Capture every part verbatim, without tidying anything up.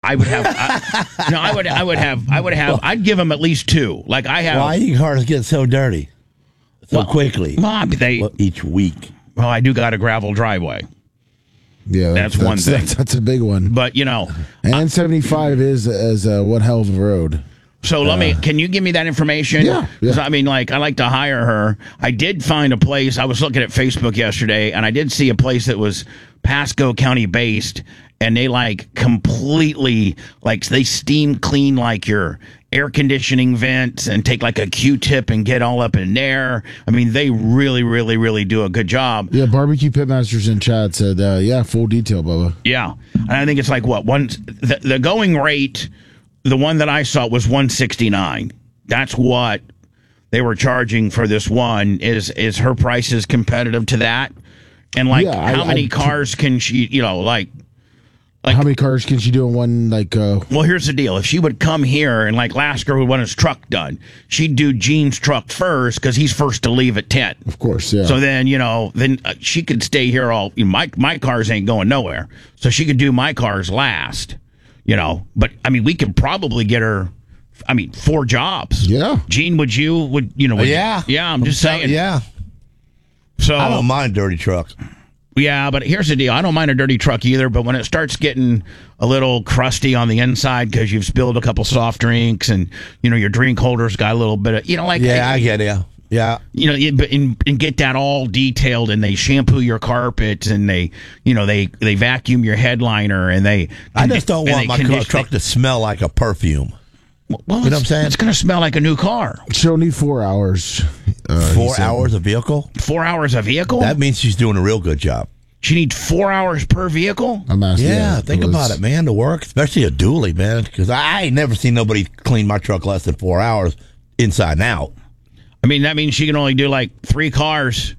I would have. I, no, I would. I would have. I would have. I'd give them at least two. Like I have. Why do cars get so dirty so well, quickly? Well, I mean, they well, each week. Well, I do got a gravel driveway. Yeah, that's, that's one thing. That's, that's a big one. But you know, and I, seventy-five is is uh, one hell of a road. So let uh, me. Can you give me that information? Yeah. Because yeah. I mean, like, I like to hire her. I did find a place. I was looking at Facebook yesterday, and I did see a place that was Pasco County based, and they like completely like they steam clean like your air conditioning vents and take like a Q-tip and get all up in there. I mean, they really, really, really do a good job. Yeah, Barbecue Pitmasters in chat said, uh, yeah, full detail, Bubba. Yeah, and I think it's like what one the, the going rate. The one that I saw was one sixty-nine. That's what they were charging for this one. Is is her price is competitive to that? And like, yeah, how I, many I, cars can she? You know, like, like how many cars can she do in one? Like, uh, well, here's the deal: if she would come here and like Lasker would want his truck done, she'd do Gene's truck first because he's first to leave at ten. Of course, yeah. So then you know, then uh, she could stay here all. You know, my my cars ain't going nowhere, so she could do my cars last. You know, but I mean, we could probably get her. I mean, four jobs. Yeah, Gene, would you? Would you know? Would yeah, you, yeah. I'm just I'm saying. Yeah. So I don't mind dirty truck. Yeah, but here's the deal. I don't mind a dirty truck either, but when it starts getting a little crusty on the inside because you've spilled a couple soft drinks and you know your drink holder's got a little bit of you know like yeah, I, I get it. Yeah, you know, and, and get that all detailed, and they shampoo your carpets, and they, you know, they, they vacuum your headliner, and they. I just don't want my condition- truck to smell like a perfume. Well, you know what I'm saying? It's going to smell like a new car. She'll need four hours. Uh, four hours a vehicle? Four hours a vehicle? That means she's doing a real good job. She needs four hours per vehicle? I'm asking. Yeah, yeah think it was, about it, man, to work, especially a dually, man, because I ain't never seen nobody clean my truck less than four hours inside and out. I mean, that means she can only do like three cars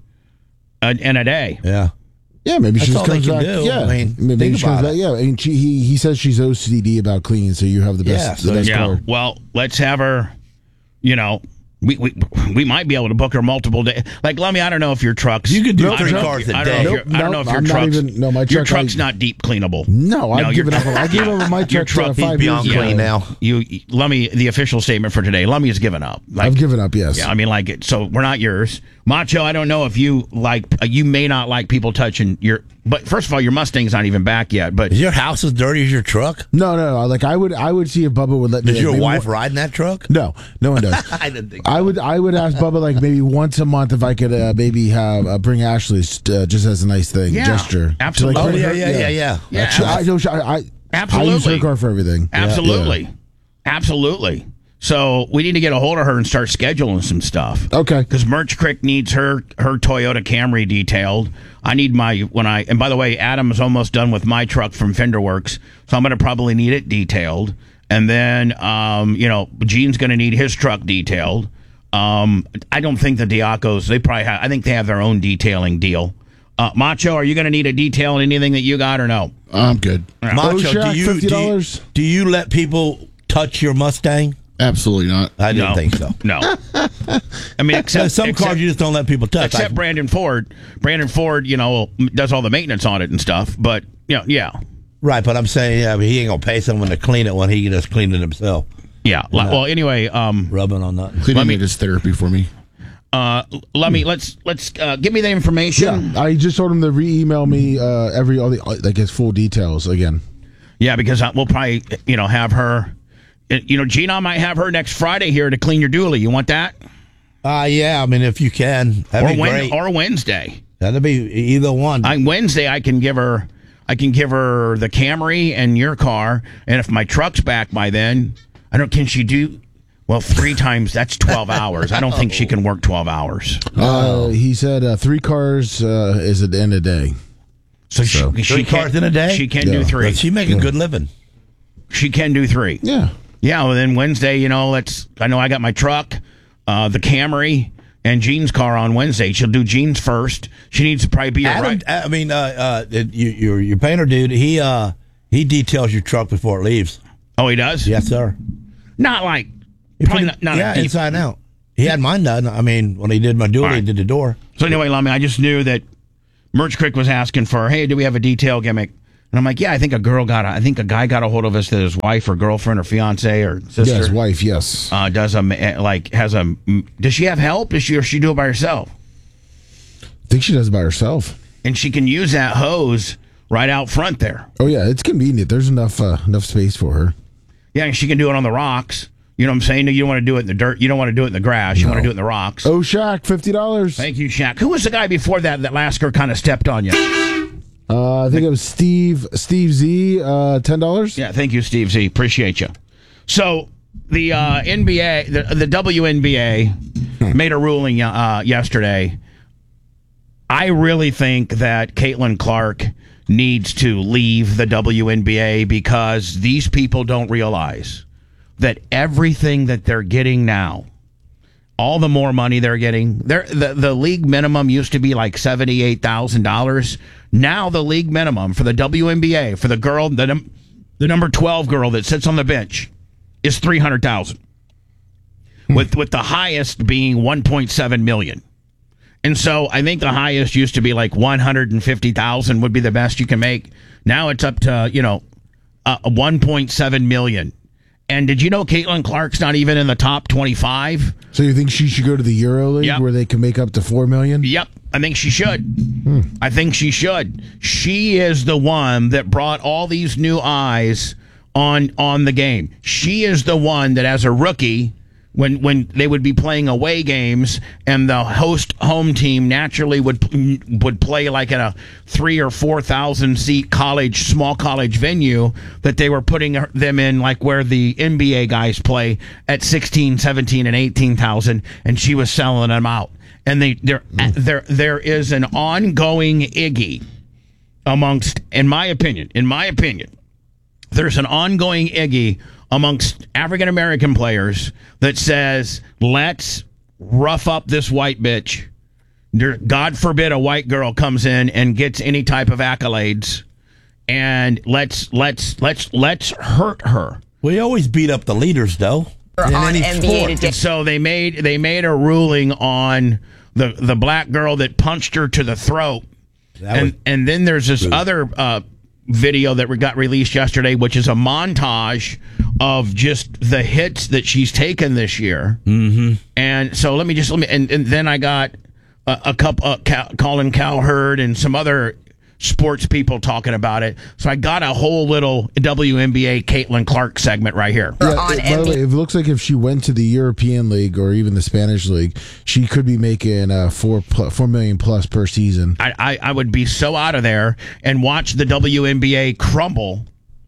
a, in a day. Yeah. Yeah, maybe That's she all just comes they can back. do. Yeah, I mean, maybe think she comes about back. it. Yeah, and she, he he says she's O C D about cleaning, so you have the best, Yeah, the so best Yeah. car. Well, let's have her, you know. We, we we might be able to book her multiple days. Like, let me. I don't know if your trucks. You could do I three don't know cars if your- a I don't know day. if your- I don't know if Nope, your I'm not trucks. even- no, my your truck, truck's I- not deep cleanable. No, I've No, given your- up. I gave over my Your truck, truck uh, is five beyond years ago. clean now. You, Lummy, the official statement for today. Lummy has given up. Like, I've given up. Yes. Yeah, I mean, like it. So we're not yours, Macho. I don't know if you like. Uh, you may not like people touching your. But first of all, your Mustang's not even back yet. But Is your house as dirty as your truck? No, no, no. Like I would, I would see if Bubba would let me. Does like, your maybe wife one- ride in that truck? No, no one does. I didn't think so. I would, I would ask Bubba like maybe once a month if I could uh, maybe have uh, bring Ashley uh, just as a nice thing, Yeah, gesture. absolutely. To, Oh, like, yeah, her- yeah, yeah, yeah. Yeah, She- I, no, she- I, I, I use Absolutely. her car for everything. absolutely, Yeah. absolutely. So we need to get a hold of her and start scheduling some stuff. Okay. Because Merch Creek needs her her Toyota Camry detailed. I need my when I and by the way, Adam is almost done with my truck from Fenderworks, so I'm going to probably need it detailed. And then, um, you know, Gene's going to need his truck detailed. Um, I don't think the Diacos, they probably have, I think they have their own detailing deal. Uh, Macho, are you going to need a detail on anything that you got or no? I'm good. Macho, Shack, do you, do, you, fifty dollars? do you let people touch your Mustang? Absolutely not. I didn't No. think so. No. I mean, except Some except, cars you just don't let people touch. except I- Brandon Ford. Brandon Ford, you know, does all the maintenance on it and stuff. But, you know, yeah. right, but I'm saying yeah, but he ain't going to pay someone to clean it when he can just clean it himself. Yeah. Li- Well, anyway, um, Rubbing on that. Cleaning me- it is therapy for me. uh, let me let's let's uh, give me the information. Yeah, I just told him to re-email me uh, every all the like his full details again. Yeah, because I, we'll probably you know have her. You know, Gina might have her next Friday here to clean your dually. You want that? Uh, yeah, I mean, if you can, that'd Or be Wed- great. or Wednesday. That'd be either one. On Wednesday, I can give her. I can give her the Camry and your car, and if my truck's back by then, I don't. Can she do? Well, three times that's twelve hours. I don't think she can work twelve hours. Uh, he said uh, three cars uh, is at the end of the day. So, So- she, she Three can, cars in a day? She can Yeah. do three. But she make a good living. She can do three. Yeah. Yeah. Well, then Wednesday, you know, let's. I know I got my truck, uh, the Camry, and Jean's car on Wednesday. She'll do Jean's first. She needs to probably be a Adam, right. I mean, uh, uh, you, your your painter dude, he uh, he details your truck before it leaves. Oh, he does. Yes, sir. Not like. He Probably put it- not. not yeah, a deep, inside and out. He had mine done. I mean, when he did my dually, All right. he did the door. So anyway, Lummy, I just knew that Merch Creek was asking for, hey, do we have a detail gimmick? And I'm like, yeah, I think a girl got, a, I think a guy got a hold of us that his wife or girlfriend or fiance or sister. Yeah, his wife, yes. Uh, does a, like, has a, does she have help? Does she, or she do it by herself? I think she does it by herself. And she can use that hose right out front there. Oh, yeah, it's convenient. There's enough uh, enough space for her. Yeah, and she can do it on the rocks. You know what I'm saying? You don't want to do it in the dirt. You don't want to do it in the grass. You No. want to do it in the rocks. Oh, Shaq, fifty dollars. Thank you, Shaq. Who was the guy before that that Lasker kind of stepped on you? Uh, I think it was Steve Steve Z, uh, ten dollars. Yeah, thank you, Steve Z. Appreciate you. So the uh, N B A, the, the W N B A made a ruling uh, yesterday. I really think that Caitlin Clark needs to leave the W N B A because these people don't realize that everything that they're getting now, all the more money they're getting, they're, the, the league minimum used to be like seventy-eight thousand dollars. Now the league minimum for the W N B A, for the girl, the, num- the number twelve girl that sits on the bench, is three hundred thousand dollars, hmm. with, with the highest being one point seven million dollars. And so I think the highest used to be like one hundred fifty thousand dollars would be the best you can make. Now it's up to, you know, uh, one point seven million dollars. And did you know Caitlin Clark's not even in the top twenty-five? So you think she should go to the Euro League Yep. where they can make up to four million? Yep, I think she should. Hmm. I think she should. She is the one that brought all these new eyes on on the game. She is the one that, as a rookie, when when they would be playing away games and the host home team naturally would would play like in a three or four thousand seat college small college venue, that they were putting them in like where the N B A guys play at sixteen, seventeen, and eighteen thousand, and she was selling them out. And they there there there is an ongoing Iggy amongst, in my opinion, in my opinion, there's an ongoing Iggy amongst African American players that says, let's rough up this white bitch. There, God forbid a white girl comes in and gets any type of accolades, and let's let's let's let's hurt her. We always beat up the leaders, though. In on any N B A sport. Today. And so they made they made a ruling on the the black girl that punched her to the throat, That and was and then there's this rude. other uh, video that got released yesterday, which is a montage of just the hits that she's taken this year. Mm-hmm. And so let me just let me and, and then I got a, a couple uh, Cal, Colin Cowherd and some other sports people talking about it. So I got a whole little W N B A Caitlin Clark segment right here. Yeah, on it- by N the B A. way, it looks like if she went to the European League or even the Spanish League, she could be making uh, four pl- four million plus per season. I, I, I would be so out of there and watch the W N B A crumble.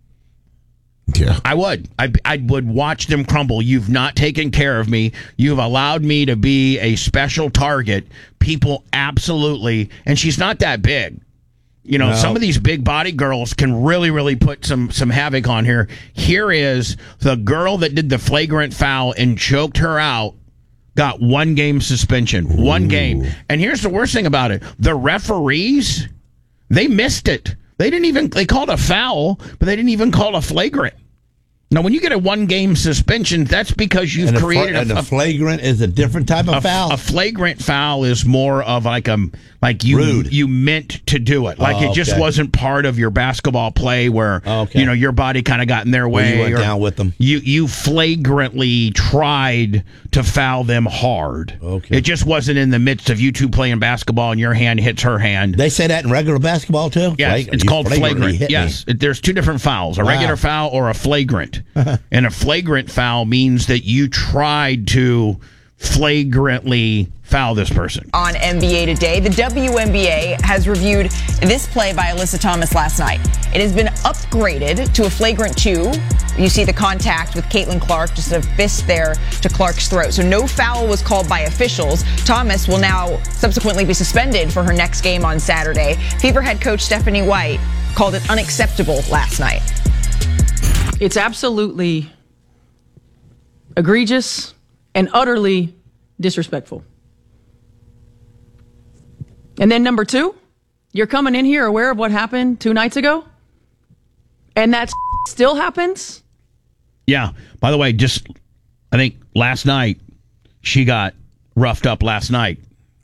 Yeah, I would. I, I would watch them crumble. You've not taken care of me. You've allowed me to be a special target. People absolutely, and she's not that big. You know, No. some of these big body girls can really, really put some some havoc on here. Here is the girl that did the flagrant foul and choked her out. Got one game suspension. One game. And here's the worst thing about it. The referees, they missed it. They didn't even, they called a foul, but they didn't even call a flagrant. Now, when you get a one-game suspension, that's because you've and a, fl- created and a, a flagrant is a different type of a, foul. a flagrant foul is more of like a like you Rude. you meant to do it, like Oh, it just okay. wasn't part of your basketball play where Okay. you know your body kind of got in their Where way. you went or down with them. You you flagrantly tried to foul them hard. Okay. It just wasn't in the midst of you two playing basketball and your hand hits her hand. They say that in regular basketball too. Yes, Flagrant. it's You called flagrantly flagrant. hit me. Yes, it, there's two different fouls: a Wow. regular foul or a flagrant. And a flagrant foul means that you tried to flagrantly foul this person. On N B A Today, the W N B A has reviewed this play by Alyssa Thomas last night. It has been upgraded to a flagrant two. You see the contact with Caitlin Clark, just a fist there to Clark's throat. So no foul was called by officials. Thomas will now subsequently be suspended for her next game on Saturday. Fever head coach Stephanie White called it unacceptable last night. It's absolutely egregious and utterly disrespectful. And then number two, you're coming in here aware of what happened two nights ago, and that still happens? Yeah. By the way, just I think last night she got roughed up last night.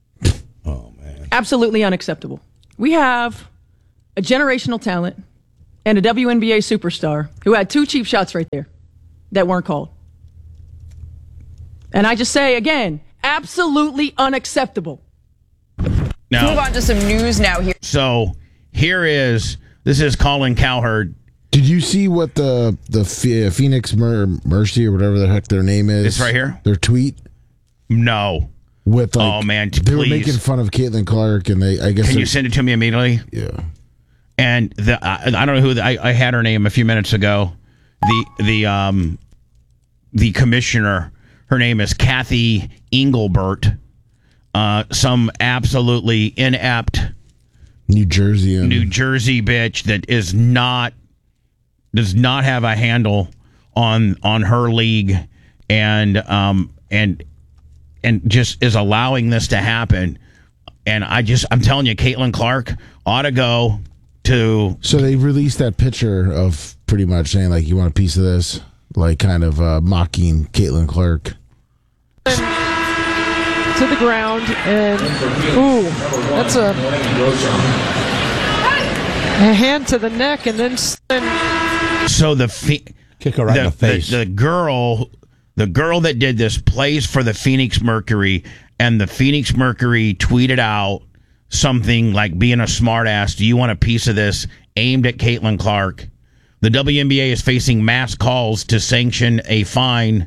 Oh man. Absolutely unacceptable. We have a generational talent and a W N B A superstar who had two cheap shots right there that weren't called. And I just say again, absolutely unacceptable. Now, Let's move on to some news now here. So here is, this is Colin Cowherd. Did you see what the the Ph- Phoenix Mer- Mercy or whatever the heck their name is? It's right here? Their tweet No. with like, Oh, man, they were please. making fun of Caitlin Clark, and they I guess Can they're- you send it to me immediately? yeah. And the I, I don't know who the, I, I had her name a few minutes ago. The the um the commissioner, her name is Kathy Engelbert. Uh, some absolutely inept New Jersey and New Jersey bitch that is not does not have a handle on on her league, and um and and just is allowing this to happen. And I just I'm telling you, Caitlin Clark ought to go to. So they released that picture of pretty much saying like, you want a piece of this, like kind of uh, mocking Caitlin Clark. To the ground, and ooh, that's a, a hand to the neck, and then So the fe- Kick her right the, in the face. The, the girl, the girl that did this plays for the Phoenix Mercury, and the Phoenix Mercury tweeted out something like, being a smartass, do you want a piece of this, aimed at Caitlin Clark. The W N B A is facing mass calls to sanction a fine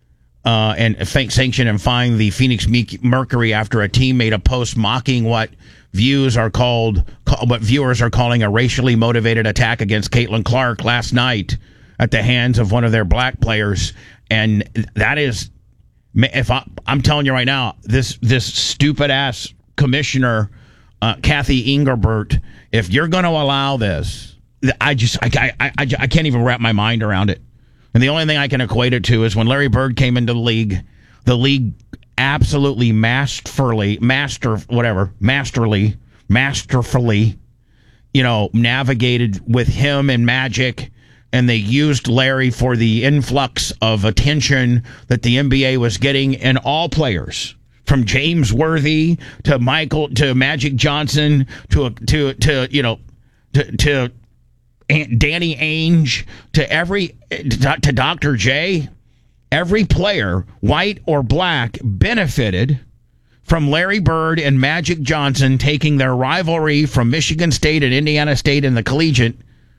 uh, and fa- sanction and fine the Phoenix Mercury after a team made a post mocking what views are called, call, what viewers are calling a racially motivated attack against Caitlin Clark last night at the hands of one of their black players. And that is, if I, I'm telling you right now, this this stupid ass commissioner, uh, Kathy Engelbert, if you're going to allow this, I just I, I I I can't even wrap my mind around it. And the only thing I can equate it to is when Larry Bird came into the league, the league absolutely masterfully, master whatever, masterly, masterfully, you know, navigated with him and Magic. And they used Larry for the influx of attention that the N B A was getting in all players, from James Worthy to Michael to Magic Johnson to to to you know to to Danny Ainge to every to Doctor J. Every player, white or black, benefited from Larry Bird and Magic Johnson taking their rivalry from Michigan State and Indiana State in the collegiate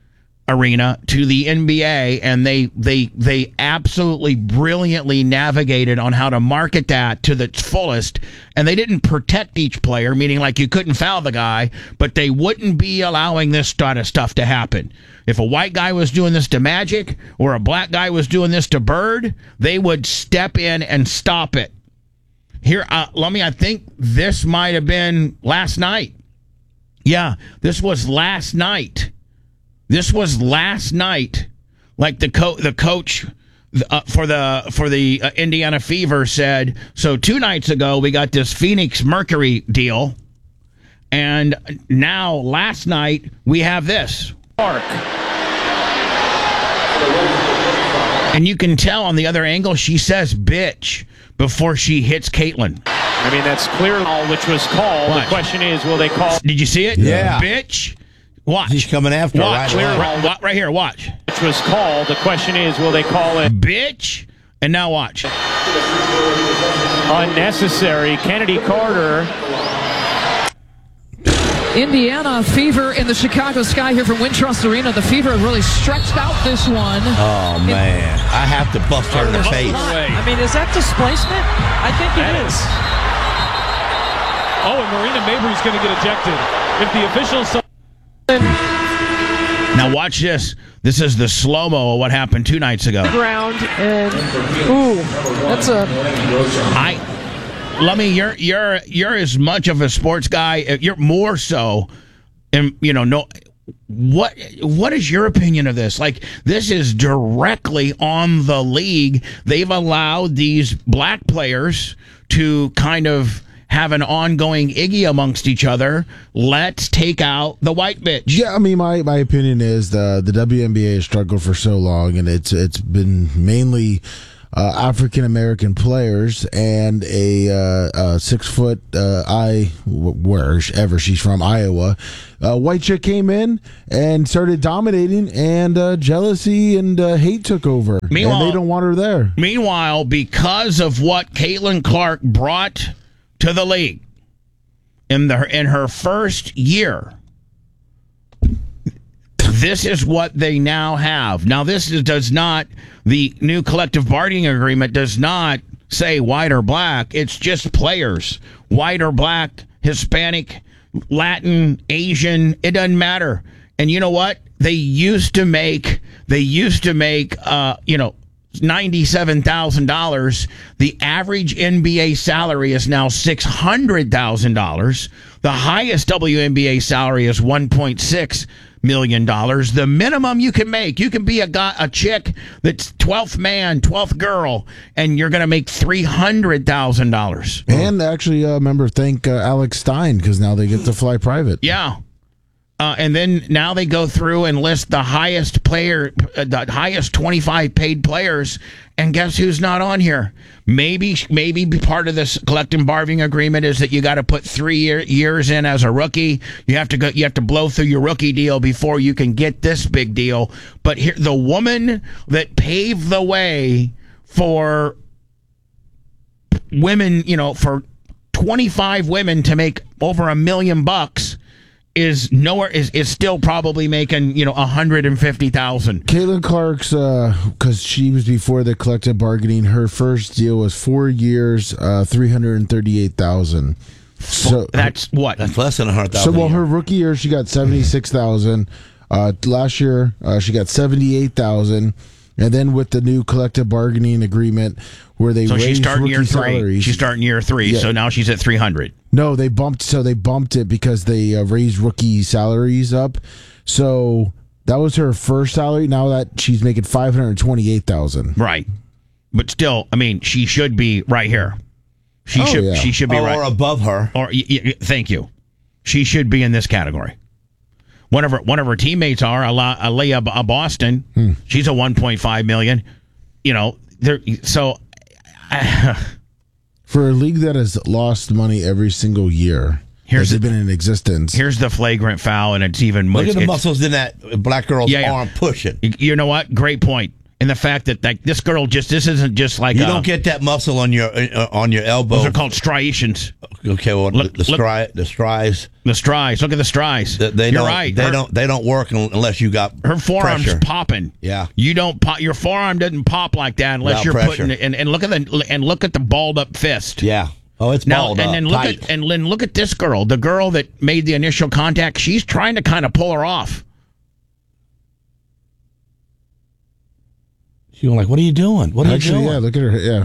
arena to the N B A, and they they they absolutely brilliantly navigated on how to market that to the fullest. And they didn't protect each player, meaning like you couldn't foul the guy, but they wouldn't be allowing this sort of stuff to happen. If a white guy was doing this to Magic or a black guy was doing this to Bird, they would step in and stop it. Here, uh, let me, I think this might have been last night. Yeah, this was last night. This was last night, like the co- the coach uh, for the for the uh, Indiana Fever said. So two nights ago, we got this Phoenix Mercury deal, and now last night we have this. Park. And you can tell on the other angle, she says "bitch" before she hits Caitlin. I mean, that's clear, which was called. Watch. The question is, will they call? Did you see it? Yeah. Bitch. Watch. He's coming after her Watch. right away. Right, right, right here. Watch. Which was called. The question is, will they call it Bitch. And now watch. unnecessary? Kennedy Carter. Indiana Fever in the Chicago Sky here from Wintrust Arena. The Fever really stretched out this one. Oh, man. I have to bust her in the face. I mean, is that displacement? I think it That is. Oh, and Marina Mabry's going to get ejected. If the officials... Now watch this. This is the slow-mo of what happened two nights ago. Ground, and ooh, that's a... I... Let me. You're you're you're as much of a sports guy. You're more so, and you know. No, what what is your opinion of this? Like, this is directly on the league. They've allowed these black players to kind of have an ongoing Iggy amongst each other. Let's take out the white bitch. Yeah, I mean, my, my opinion is the the W N B A has struggled for so long, and it's it's been mainly uh, African American players and a, uh, a six foot uh, I wherever she's from, Iowa. Uh, white chick came in and started dominating, and uh, jealousy and uh, hate took over. Meanwhile, and they don't want her there. Meanwhile, because of what Caitlin Clark brought to the league in the in her first year, this is what they now have. Now, this is, does not, the new collective bargaining agreement does not say white or black. It's just players. White or black, Hispanic, Latin, Asian, it doesn't matter. And you know what? They used to make, they used to make, uh, you know, ninety-seven thousand dollars. The average N B A salary is now six hundred thousand dollars. The highest W N B A salary is one point six million dollars. The minimum you can make, you can be a guy, a chick that's twelfth man, twelfth girl, and you're going to make three hundred thousand dollars. And actually, uh, remember, thank uh, Alex Stein, because now they get to fly private. Yeah. Uh, and then now they go through and list the highest player, uh, the highest twenty-five paid players, and guess who's not on here? Maybe, maybe part of this collective bargaining agreement is that you got to put three year, years in as a rookie. You have to go, you have to blow through your rookie deal before you can get this big deal. But here, the woman that paved the way for women, you know, for twenty-five women to make over a million bucks, is nowhere is, is still probably making, you know, a hundred and fifty thousand. Caitlin Clark's, uh, because she was before the collective bargaining, her first deal was four years, uh, three hundred and thirty-eight thousand. So that's what That's less than a hundred so thousand. well, her rookie year she got seventy-six thousand. Uh, last year uh, she got seventy-eight thousand, and then with the new collective bargaining agreement where they so raised she's starting rookie year three. salaries. She's starting year three, Yeah. so now she's at three hundred. No, they bumped. So they bumped it because they uh, raised rookie salaries up. So that was her first salary. Now that she's making five hundred twenty-eight thousand. Right, but still, I mean, she should be right here. She Oh, should. yeah. She should be or, right. or above her. Or y- y- thank you. She should be in this category. One of her one of her teammates are Ala- Aliyah B- Boston. Hmm. She's a one point five million. You know, there. So. For a league that has lost money every single year, Here's has the- been in existence. Here's the flagrant foul, and it's even Look it's- at the it's- muscles in that black girl's Yeah, yeah. arm pushing. You- You know what? Great point. And the fact that like this girl just this isn't just like You a, don't get that muscle on your uh, on your elbow. those are called striations. Okay, well, Look- the, the, look- stri- the strides. The strides. Look at the strides. They, they You're don't, right. They her, don't. They don't work un- unless you got Her forearm's pressure. popping. Yeah. You don't pop. Your forearm doesn't pop like that unless Without you're pressure. putting it. And, and look at the and look at the balled up fist. Yeah. Oh, it's Now balled and up, then look tight. at and then look at this girl. The girl that made the initial contact. She's trying to kind of pull her off. You're like, what are you doing? What are Actually, you doing? yeah, look at her. Yeah.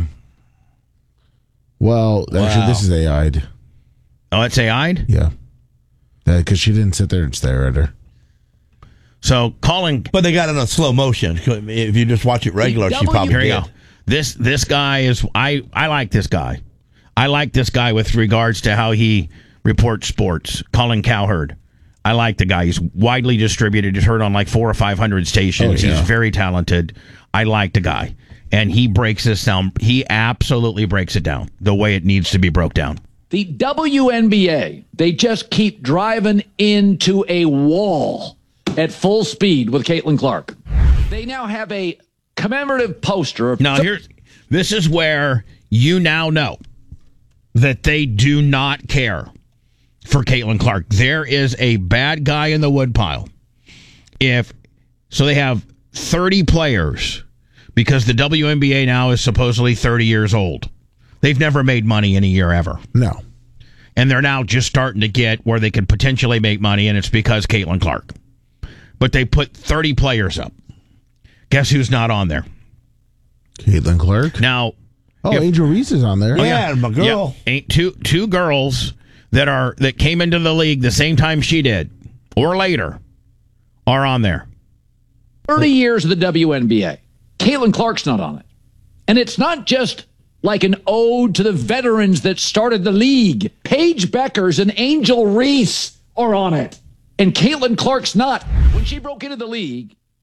Well, actually, Wow. this is A I'd. Oh, it's A I'd? Yeah. Because she didn't sit there and stare at her. So calling. But they got it on slow motion. If you just watch it regular, she probably Here you did. go. This this guy is I I like this guy. I like this guy with regards to how he reports sports. Colin Cowherd. I like the guy. He's widely distributed. He's heard on like four or five hundred stations. Oh, yeah. He's very talented. I like the guy, and he breaks this down. He absolutely breaks it down the way it needs to be broke down. The W N B A, they just keep driving into a wall at full speed with Caitlin Clark. They now have a commemorative poster of Now here's this is where you now know that they do not care for Caitlin Clark. There is a bad guy in the woodpile. If so, they have thirty players because the W N B A now is supposedly thirty years old. They've never made money in a year ever. No. And they're now just starting to get where they could potentially make money, and it's because Caitlin Clark. But they put thirty players up. Guess who's not on there? Caitlin Clark. Now, Oh, if- Angel Reese is on there. Oh, yeah, my girl. Yeah, ain't two two girls that are that came into the league the same time she did or later are on there. thirty years of the W N B A. Caitlin Clark's not on it. And it's not just like an ode to the veterans that started the league. Paige Beckers and Angel Reese are on it. And Caitlin Clark's not. When she broke into the league,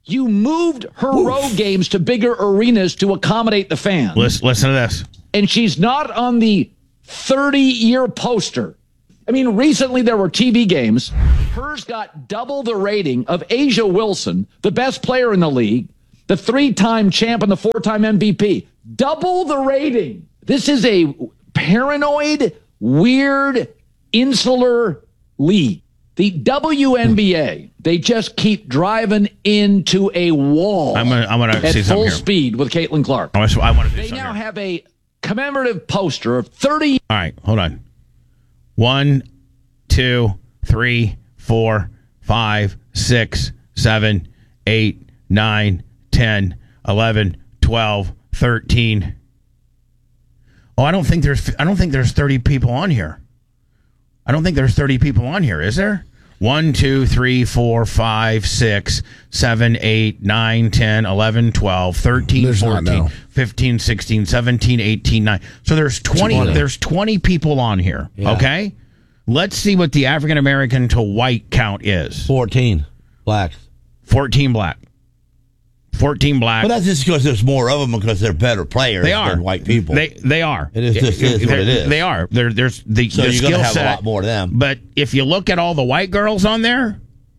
You moved her Oof. road games to bigger arenas to accommodate the fans. Listen, listen to this. And she's not on the thirty-year poster. I mean, recently there were T V games. Hers got double the rating of Asia Wilson, the best player in the league, the three-time champ and the four-time M V P. Double the rating. This is a paranoid, weird, insular league. The W N B A, they just keep driving into a wall I'm gonna, I'm gonna at see full here. speed with Caitlin Clark. I want to, I want to they now here. have a commemorative poster of thirty. All right, hold on. One, two, three, four, five, six, seven, eight, nine, ten, eleven, twelve, thirteen. Oh, I don't think there's. I don't think there's thirty people on here. I don't think there's thirty people on here, is there? one, two, three, four, five, six, seven, eight, nine, ten, eleven, twelve, thirteen, There's not, fourteen, no. fifteen, sixteen, seventeen, eighteen, nine. So there's twenty, twenty. there's twenty people on here, Yeah. okay? Let's see what the African American to white count is. fourteen blacks. fourteen black. fourteen black. But that's just because there's more of them because they're better players They are than white people. They they are. It is just is what it is. They are. There there's the, So the you're skill gonna have set. a lot more of them. But if you look at all the white girls on there,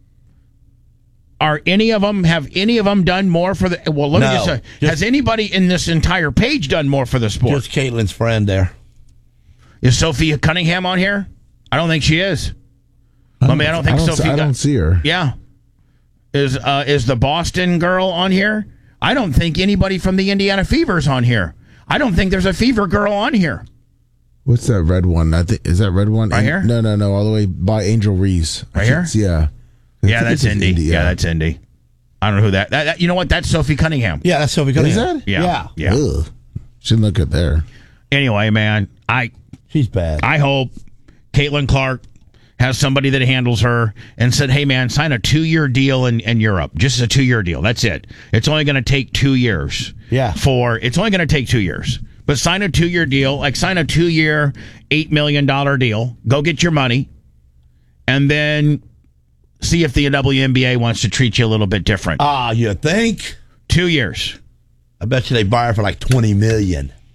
are any of them have any of them done more for the? Well, let No, me just say, just- has anybody in this entire page done more for the sport? Just Caitlin's friend there. Is Sophia Cunningham on here? I don't think she is. I, mean, I don't think I don't, Sophia. I don't see her. Yeah. Is uh, is the Boston girl on here? I don't think anybody from the Indiana Fever's on here. I don't think there's a Fever girl on here. What's that red one? I think is that red one Right An- here? No, no, no. All the way by Angel Reese. I Right think here? it's- Yeah. I Yeah, think that's it's Indy. Indy, Yeah, that's Indy. I don't know who that, that, that. You know what? That's Sophie Cunningham. Yeah, that's Sophie Is Cunningham. that? Yeah. Yeah. Yeah. Ugh. Shouldn't look good there. Anyway, man, I She's bad. I hope Caitlin Clark has somebody that handles her and said, hey, man, sign a two-year deal in, in Europe. Just a two-year deal. That's it. It's only going to take two years. Yeah. For it's only going to take two years. But sign a two-year deal. Like sign a two-year, eight million dollars deal. Go get your money. And then see if the W N B A wants to treat you a little bit different. Ah, you think? Two years. I bet you they buy her for like twenty million dollars.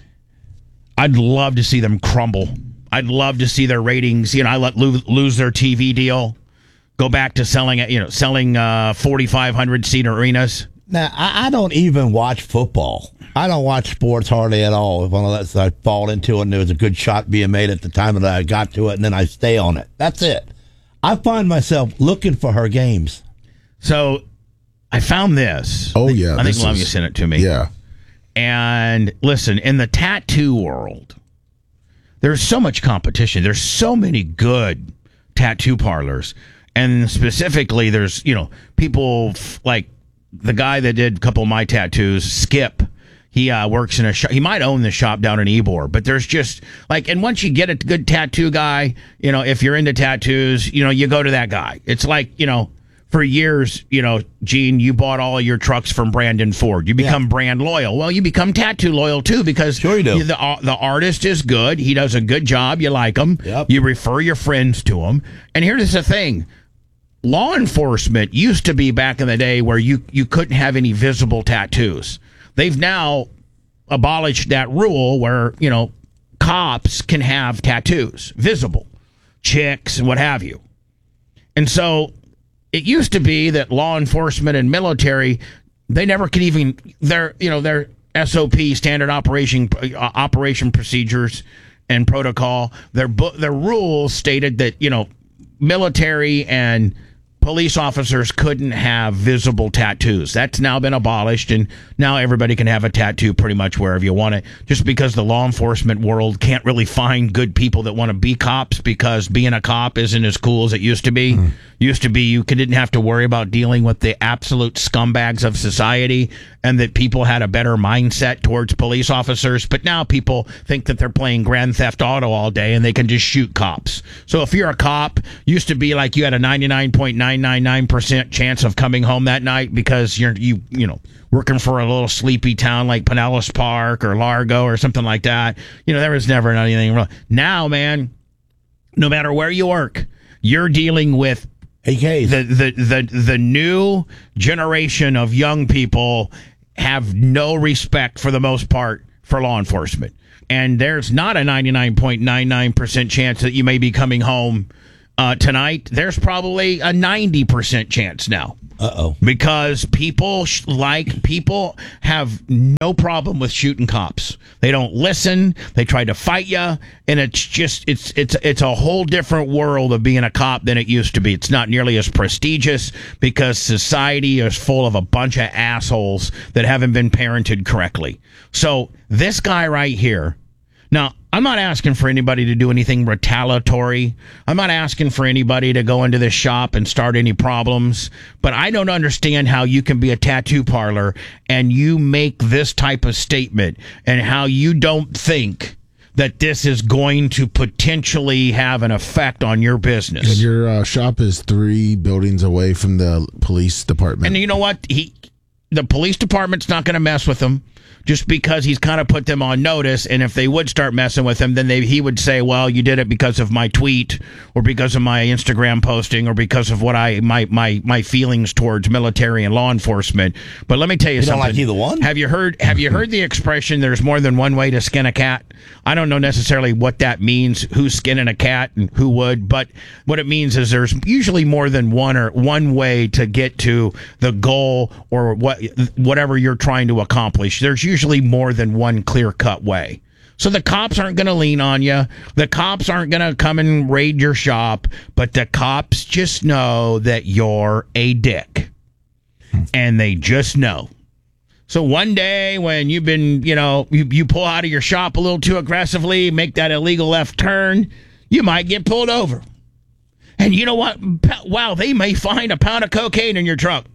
I'd love to see them crumble. I'd love to see their ratings, you know, I let lose, lose their T V deal, go back to selling, you know, selling uh, forty-five hundred seat arenas. Now, I, I don't even watch football. I don't watch sports hardly at all. If one of those I fall into it and there was a good shot being made at the time that I got to it, and then I stay on it. That's it. I find myself looking for her games. So I found this. Oh, yeah. I think this Love is- you sent it to me. Yeah. And listen, in the tattoo world, there's so much competition. There's so many good tattoo parlors. And specifically, there's, you know, people f- like the guy that did a couple of my tattoos, Skip. He uh, works in a shop. He might own the shop down in Ybor, but there's just like, and once you get a good tattoo guy, you know, if you're into tattoos, you know, you go to that guy. It's like, you know, for years, you know, Gene, you bought all of your trucks from Brandon Ford. You become Yeah. brand loyal. Well, you become tattoo loyal too because Sure you do. the uh, the artist is good. He does a good job. You like him. Yep. You refer your friends to him. And here's the thing. Law enforcement used to be back in the day where you, you couldn't have any visible tattoos. They've now abolished that rule where, you know, cops can have tattoos, visible, chicks and what have you. And so it used to be that law enforcement and military, they never could even, their, you know, their S O P, standard operation uh, operation procedures and protocol, their bu- their rules stated that, you know, military and police officers couldn't have visible tattoos. That's now been abolished, and now everybody can have a tattoo pretty much wherever you want it, just because the law enforcement world can't really find good people that want to be cops because being a cop isn't as cool as it used to be. Mm. Used to be you didn't have to worry about dealing with the absolute scumbags of society, and that people had a better mindset towards police officers. But now people think that they're playing Grand Theft Auto all day and they can just shoot cops. So if you're a cop, used to be like you had a ninety-nine point nine nine nine percent chance of coming home that night because you're you you know working for a little sleepy town like Pinellas Park or Largo or something like that. You know, there was never anything wrong. Now, man, no matter where you work, you're dealing with A Ks. The, the, the, the new generation of young people have no respect, for the most part, for law enforcement. And there's not a ninety-nine point nine nine percent chance that you may be coming home uh, tonight. There's probably a ninety percent chance now. Uh-oh. Because people sh- like people have no problem with shooting cops. They don't listen. They try to fight you, and it's just it's it's it's a whole different world of being a cop than it used to be. It's not nearly as prestigious because society is full of a bunch of assholes that haven't been parented correctly. So this guy right here. Now, I'm not asking for anybody to do anything retaliatory. I'm not asking for anybody to go into this shop and start any problems. But I don't understand how you can be a tattoo parlor and you make this type of statement, and how you don't think that this is going to potentially have an effect on your business. And your uh, shop is three buildings away from the police department. And you know what? He, the police department's not going to mess with him, just because he's kind of put them on notice. And if they would start messing with him, then they, he would say, well, you did it because of my tweet, or because of my Instagram posting, or because of what I my my my feelings towards military and law enforcement. But let me tell you, You don't something. like either one? Have you heard have you heard the expression, there's more than one way to skin a cat? I don't know necessarily what that means, who's skinning a cat and who would, but what it means is there's usually more than one or one way to get to the goal, or what whatever you're trying to accomplish. There's usually usually more than one clear-cut way. So the cops aren't going to lean on you. The cops aren't going to come and raid your shop, but the cops just know that you're a dick. And they just know. So one day when you've been, you know, you, you pull out of your shop a little too aggressively, make that illegal left turn, you might get pulled over. And you know what? Wow, they may find a pound of cocaine in your trunk.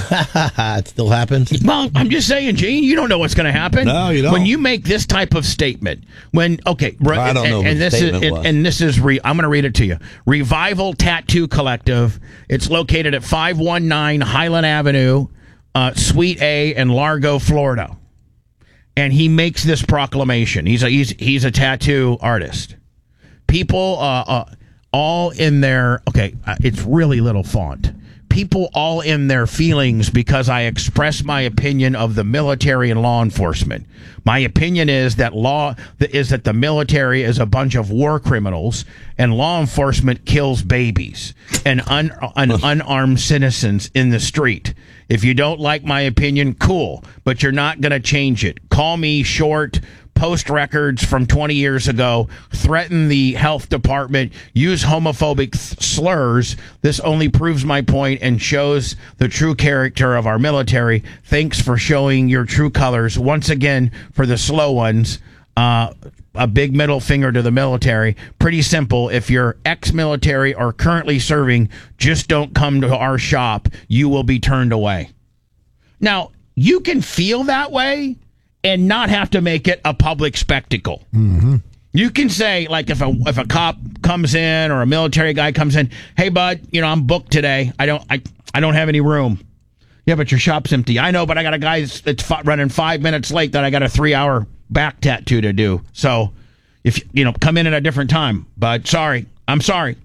It still happens. Well, I'm just saying, Gene, you don't know what's going to happen. No, you don't. When you make this type of statement, when okay, I don't and, know what and the this is statement and, was. and this is re, I'm going to read it to you. Revival Tattoo Collective. It's located at five one nine Highland Avenue, uh, Suite A, in Largo, Florida. And he makes this proclamation. He's a he's he's a tattoo artist. People, uh, uh all in their okay. Uh, it's really little font. People all in their feelings because I express my opinion of the military and law enforcement. My opinion is that law is that the military is a bunch of war criminals, and law enforcement kills babies and, un, and unarmed citizens in the street. If you don't like my opinion, cool, but you're not going to change it. Call me short, post records from twenty years ago, threaten the health department, use homophobic th- slurs. This only proves my point and shows the true character of our military. Thanks for showing your true colors. Once again, for the slow ones, uh, a big middle finger to the military. Pretty simple. If you're ex-military or currently serving, just don't come to our shop. You will be turned away. Now, you can feel that way and not have to make it a public spectacle. Mm-hmm. You can say, like, if a if a cop comes in or a military guy comes in, hey, bud, you know, I'm booked today. I don't I, I don't have any room. Yeah, but your shop's empty. I know, but I got a guy that's, that's f- running five minutes late that I got a three-hour back tattoo to do. So, if you know, come in at a different time. But sorry, I'm sorry.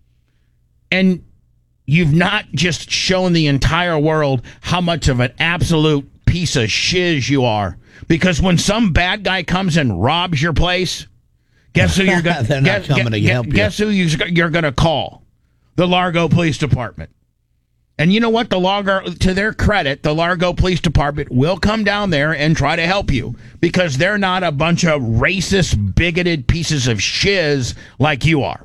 And you've not just shown the entire world how much of an absolute piece of shiz you are. Because when some bad guy comes and robs your place, guess who you're going They're not coming to help you. Guess who you're going to call? The Largo Police Department. And you know what? The Largo, to their credit, the Largo Police Department will come down there and try to help you because they're not a bunch of racist, bigoted pieces of shiz like you are.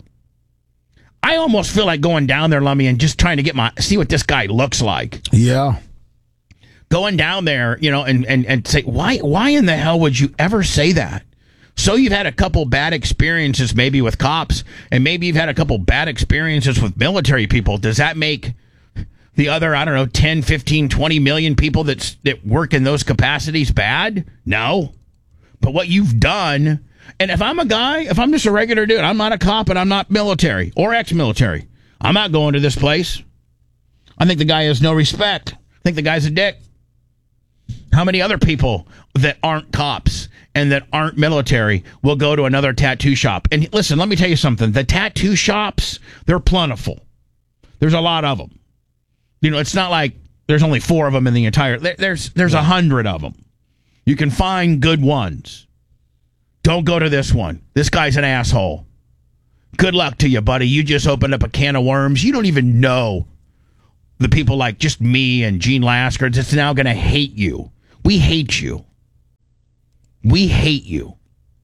I almost feel like going down there, Lummy, and just trying to get my see what this guy looks like. Yeah. Going down there, you know, and, and, and say, why why in the hell would you ever say that? So you've had a couple bad experiences maybe with cops, and maybe you've had a couple bad experiences with military people. Does that make the other, I don't know, ten, fifteen, twenty million people that's, that work in those capacities bad? No. But what you've done, and if I'm a guy, if I'm just a regular dude, I'm not a cop and I'm not military or ex-military, I'm not going to this place. I think the guy has no respect. I think the guy's a dick. How many other people that aren't cops and that aren't military will go to another tattoo shop? And listen, let me tell you something. The tattoo shops, they're plentiful. There's a lot of them. You know, it's not like there's only four of them in the entire. There, there's there's a hundred of them. You can find good ones. Don't go to this one. This guy's an asshole. Good luck to you, buddy. You just opened up a can of worms. You don't even know the people like just me and Gene Lasker that's now going to hate you. We hate you. We hate you.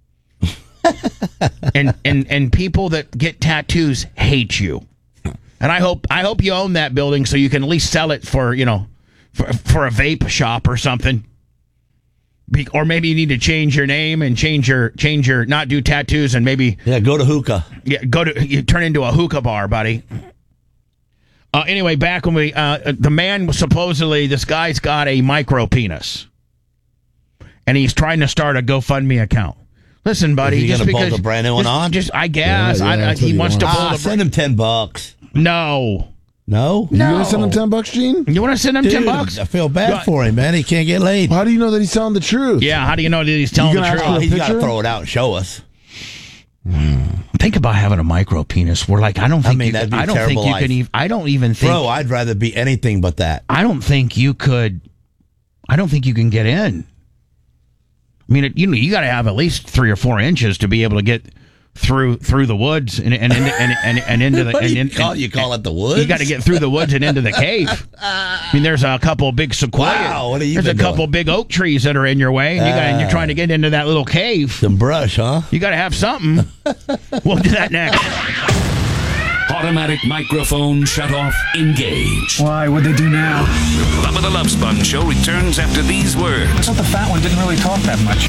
and and and people that get tattoos hate you. And I hope I hope you own that building so you can at least sell it for, you know, for, for a vape shop or something. Be, or maybe you need to change your name and change your change your not do tattoos and maybe yeah go to hookah. Yeah, go to you turn into a hookah bar, buddy. Uh, anyway, back when we uh, the man was supposedly this guy's got a micro penis, and he's trying to start a GoFundMe account. Listen, buddy, Is he just gonna because bolt a brand new one just, on? just I guess Yeah, yeah, I, I, he he wants to wants. pull Ah, the send him ten bucks. no. No, You No. gonna send him ten bucks, Gene? You want to send him Dude, ten bucks? I feel bad Go- for him, man. He can't get laid. How do you know that he's telling the truth? Yeah, how do you know that he's telling You the gonna truth? ask Oh, for a he's got to picture? throw it out and show us. Think about having a micro penis. We're like, I don't think mean, you that'd could, be I don't think terrible you life. could even. I don't even think. Bro, I'd rather be anything but that. I don't think you could. I don't think you can get in. I mean, it, you know, you got to have at least three or four inches to be able to get through through the woods and and and, and, and, and into the. What do and, you and- call- you call it the woods? You got to get through the woods and into the cave. I mean, there's a couple of big sequoia. Wow, what have you There's a been couple doing? big oak trees that are in your way, and, you got, and you're trying to get into that little cave. Some brush, huh? You got to have something. We'll do that next. Automatic microphone shut off. Engage. Why? What'd they do now? Bubba the Love Sponge Show returns after these words. I thought the fat one didn't really talk that much.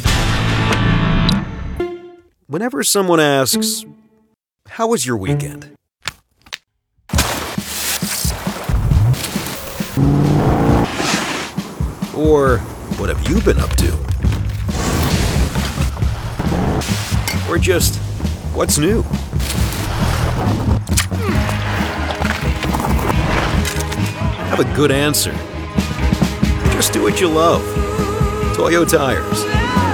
Whenever someone asks, "How was your weekend?" Or, "What have you been up to?" Or just, "What's new?" Have a good answer. Just do what you love. Toyo Tires.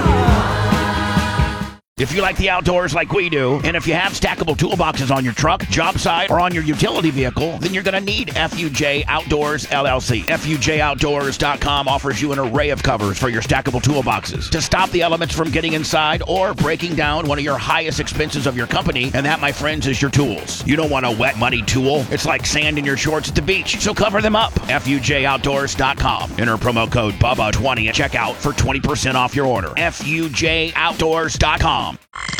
If you like the outdoors like we do, and if you have stackable toolboxes on your truck, job site, or on your utility vehicle, then you're going to need F U J Outdoors, L L C. F U J Outdoors dot com offers you an array of covers for your stackable toolboxes to stop the elements from getting inside or breaking down one of your highest expenses of your company, and that, my friends, is your tools. You don't want a wet, muddy tool. It's like sand in your shorts at the beach, so cover them up. F U J Outdoors dot com. Enter promo code Bubba twenty at checkout for twenty percent off your order. F U J Outdoors dot com.